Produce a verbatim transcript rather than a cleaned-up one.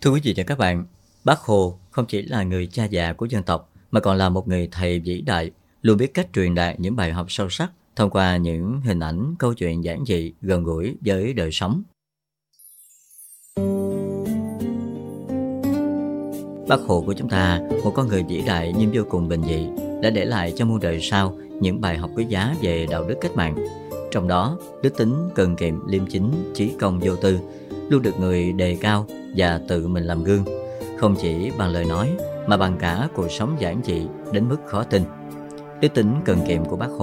Thưa quý vị và các bạn, Bác Hồ không chỉ là người cha già của dân tộc mà còn là một người thầy vĩ đại, luôn biết cách truyền đạt những bài học sâu sắc thông qua những hình ảnh, câu chuyện giản dị, gần gũi với đời sống. Bác Hồ của chúng ta, một con người vĩ đại nhưng vô cùng bình dị, đã để lại cho muôn đời sau những bài học quý giá về đạo đức cách mạng. Trong đó, đức tính cần kiệm, liêm chính, chí công vô tư luôn được người đề cao và tự mình làm gương, không chỉ bằng lời nói mà bằng cả cuộc sống giản dị đến mức khó tin. Đức tính cần kiệm của Bác Hồ